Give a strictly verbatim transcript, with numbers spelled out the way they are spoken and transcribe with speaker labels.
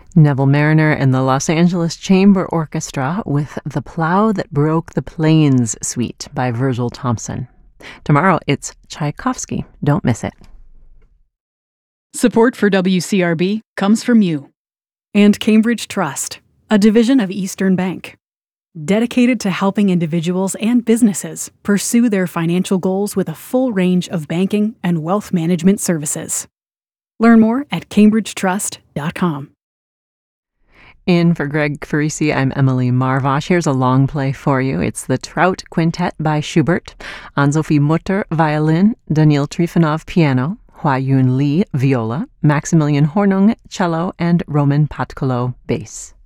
Speaker 1: Neville Mariner and the Los Angeles Chamber Orchestra with The Plow That Broke the Plains Suite by Virgil Thompson. Tomorrow, it's Tchaikovsky. Don't miss it.
Speaker 2: Support for W C R B comes from you and Cambridge Trust, a division of Eastern Bank, dedicated to helping individuals and businesses pursue their financial goals with a full range of banking and wealth management services. Learn more at cambridge trust dot com.
Speaker 1: In for Greg Farisi, I'm Emily Marvosh. Here's a long play for you. It's the Trout Quintet by Schubert, Ann-Sophie Mutter, violin, Daniil Trifonov, piano, Hua-Yun Lee, viola, Maximilian Hornung, cello, and Roman Patkalo, bass.